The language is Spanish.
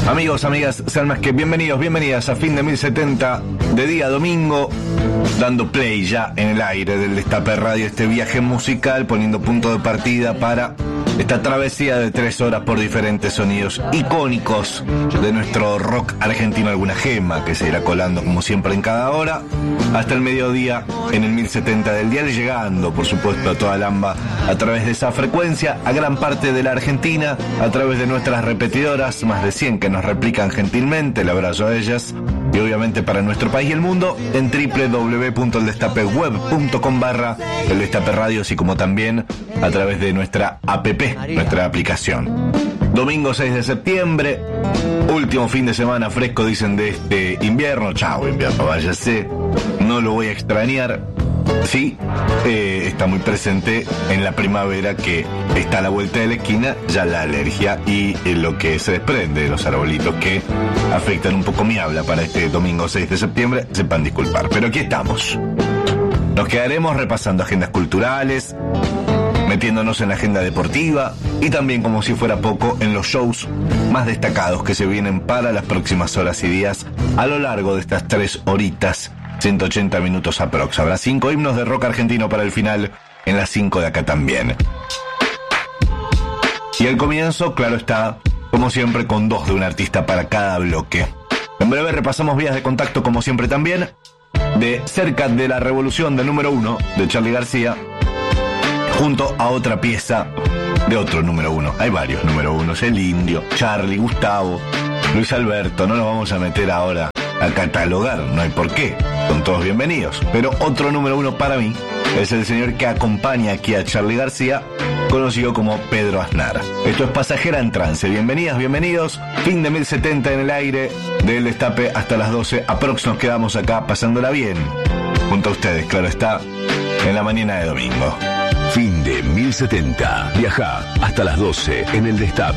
Amigos, amigas, sean más que bienvenidos, bienvenidas a Fin de 1070 de día domingo, dando play ya en el aire del Destape Radio, este viaje musical, poniendo punto de partida para esta travesía de 3 horas por diferentes sonidos icónicos de nuestro rock argentino, alguna gema que se irá colando como siempre en cada hora, hasta el mediodía en el 1070 del dial, llegando por supuesto a toda la AMBA a través de esa frecuencia, a gran parte de la Argentina, a través de nuestras repetidoras, más de 100 que nos replican gentilmente, el abrazo a ellas, y obviamente para nuestro país y el mundo en www.eldestapeweb.com/El Destape Radio, así como también a través de nuestra app, nuestra aplicación. Domingo 6 de septiembre, último fin de semana fresco, dicen, de este invierno. Chao invierno, váyase, no lo voy a extrañar. Sí, está muy presente en la primavera, que está a la vuelta de la esquina, ya la alergia y lo que se desprende de los arbolitos que afectan un poco mi habla para este domingo 6 de septiembre, sepan disculpar. Pero aquí estamos. Nos quedaremos repasando agendas culturales, metiéndonos en la agenda deportiva y también, como si fuera poco, en los shows más destacados que se vienen para las próximas horas y días a lo largo de estas 3 horitas, 180 minutos aprox. Habrá 5 himnos de rock argentino para el final, en las 5 de acá también. Y al comienzo, claro está, como siempre, con 2 de un artista para cada bloque. En breve repasamos vías de contacto, como siempre también, de Cerca de la Revolución, del número 1 de Charly García, junto a otra pieza de otro número 1. Hay varios número 1, el Indio, Charly, Gustavo, Luis Alberto. No nos vamos a meter ahora a catalogar, no hay por qué, son todos bienvenidos. Pero otro número 1 para mí es el señor que acompaña aquí a Charly García, conocido como Pedro Aznar. Esto es Pasajera en Trance. Bienvenidas, bienvenidos. Fin de 1070 en el aire del Destape hasta las 12. Aprox nos quedamos acá pasándola bien junto a ustedes, claro está, en la mañana de domingo. Fin de 1070. Viaja hasta las 12 en el Destape.